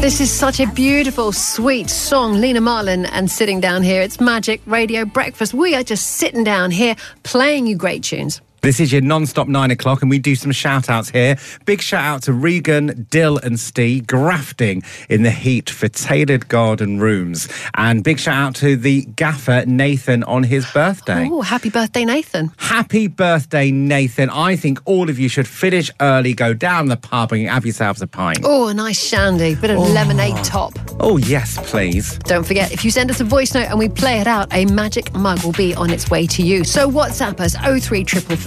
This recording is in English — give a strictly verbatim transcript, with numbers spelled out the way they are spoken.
This is such a beautiful, sweet song. Lena Marlin and Sitting Down Here. It's Magic Radio Breakfast. We are just sitting down here playing you great tunes. This is your non-stop nine o'clock and we do some shout-outs here. Big shout-out to Regan, Dill and Steve, grafting in the heat for tailored garden rooms. And big shout-out to the gaffer, Nathan, on his birthday. Oh, happy birthday, Nathan. Happy birthday, Nathan. I think all of you should finish early, go down the pub and have yourselves a pint. Oh, a nice shandy, bit of Oh. lemonade top. Oh, yes, please. Don't forget, if you send us a voice note and we play it out, a magic mug will be on its way to you. So WhatsApp us oh three four four